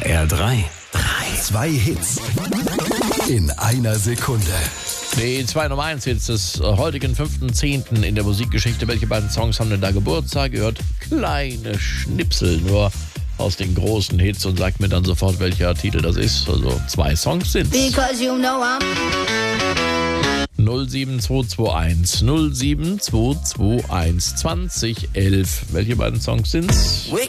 HR3. Zwei Hits in einer Sekunde. Die zwei Nummer 1 Hits des heutigen 5.10. in der Musikgeschichte. Welche beiden Songs haben denn da Geburtstag? Ihr hört kleine Schnipsel nur aus den großen Hits und sagt mir dann sofort, welcher Titel das ist. Also 2 Songs sind. Because you know I'm 07221 07221 2011. Welche beiden Songs sind's?